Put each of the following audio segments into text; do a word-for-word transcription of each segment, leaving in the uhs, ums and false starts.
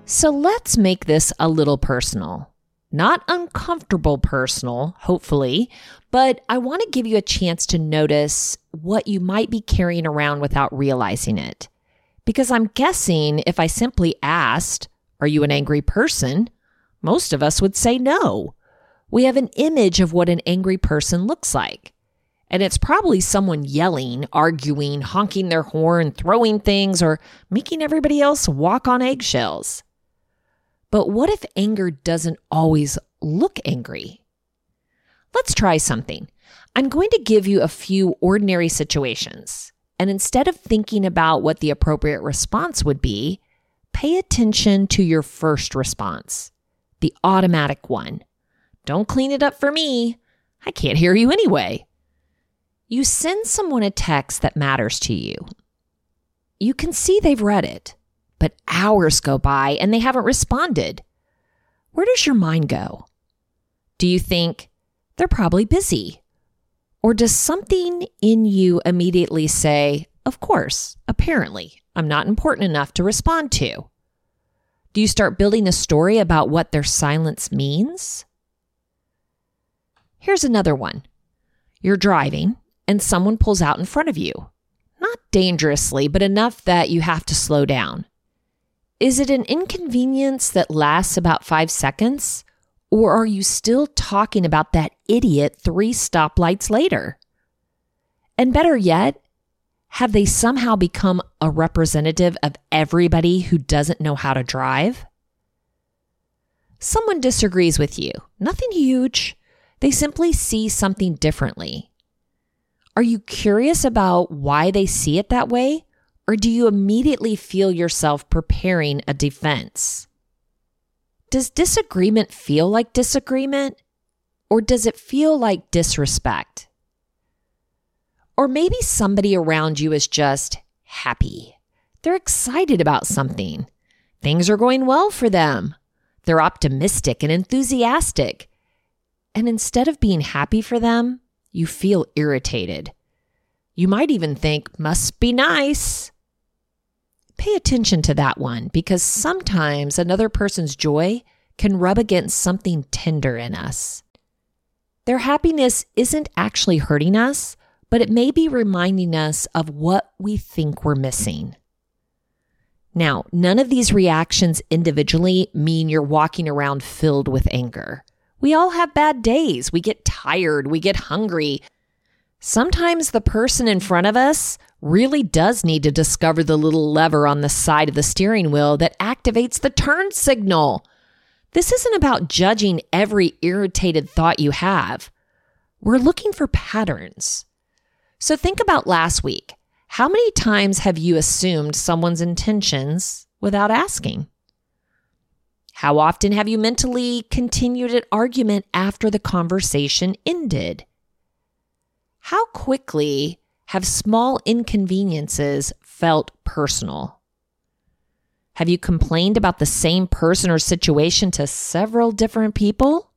So let's make this a little personal. Not uncomfortable personal, hopefully, but I want to give you a chance to notice what you might be carrying around without realizing it. Because I'm guessing if I simply asked, "Are you an angry person?" most of us would say no. We have an image of what an angry person looks like. And it's probably someone yelling, arguing, honking their horn, throwing things, or making everybody else walk on eggshells. But what if anger doesn't always look angry? Let's try something. I'm going to give you a few ordinary situations. And instead of thinking about what the appropriate response would be, pay attention to your first response, the automatic one. Don't clean it up for me. I can't hear you anyway. You send someone a text that matters to you. You can see they've read it, but hours go by and they haven't responded. Where does your mind go? Do you think they're probably busy? Or does something in you immediately say, "Of course, apparently, I'm not important enough to respond to"? Do you start building a story about what their silence means? Here's another one. You're driving and someone pulls out in front of you. Not dangerously, but enough that you have to slow down. Is it an inconvenience that lasts about five seconds? Or are you still talking about that idiot three stoplights later? And better yet, have they somehow become a representative of everybody who doesn't know how to drive? Someone disagrees with you. Nothing huge. They simply see something differently. Are you curious about why they see it that way? Or do you immediately feel yourself preparing a defense? Does disagreement feel like disagreement? Or does it feel like disrespect? Or maybe somebody around you is just happy. They're excited about something. Things are going well for them. They're optimistic and enthusiastic. And instead of being happy for them, you feel irritated. You might even think, "Must be nice." Pay attention to that one, because sometimes another person's joy can rub against something tender in us. Their happiness isn't actually hurting us, but it may be reminding us of what we think we're missing. Now, none of these reactions individually mean you're walking around filled with anger. We all have bad days. We get tired. We get hungry. Sometimes the person in front of us really does need to discover the little lever on the side of the steering wheel that activates the turn signal. This isn't about judging every irritated thought you have. We're looking for patterns. So think about last week. How many times have you assumed someone's intentions without asking? How often have you mentally continued an argument after the conversation ended? How quickly have small inconveniences felt personal? Have you complained about the same person or situation to several different people?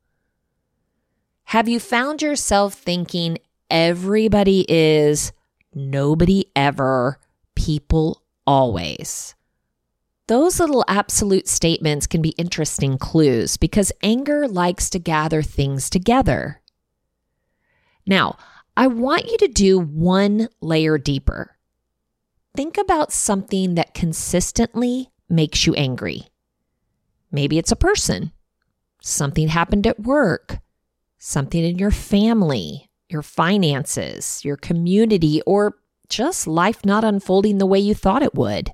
Have you found yourself thinking everybody is, nobody ever, people always? Those little absolute statements can be interesting clues because anger likes to gather things together. Now, I want you to do one layer deeper. Think about something that consistently makes you angry. Maybe it's a person. Something happened at work. Something in your family, your finances, your community, or just life not unfolding the way you thought it would.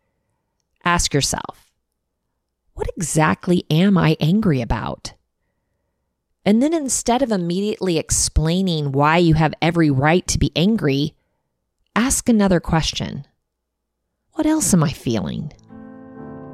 Ask yourself, what exactly am I angry about? And then instead of immediately explaining why you have every right to be angry, ask another question. What else am I feeling?